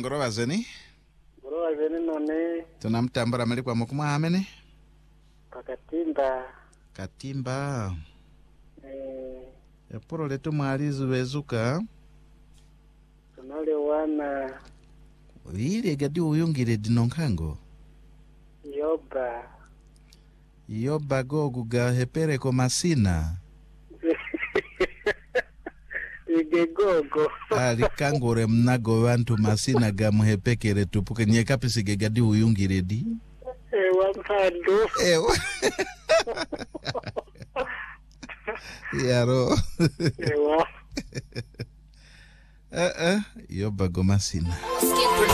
ngoroba zeni none tunamtambura mali kwa mukuma amene katimba yaporo letu mwalizu wezuka tunale wana ile gadi uyungire dinonkango yoba gogu ga hepere ko masina igegogo alikangore mnago wantu masina ga muhepekere tupuke nyekapisi gadi uyungire di wampando yaro ewa yoba go masina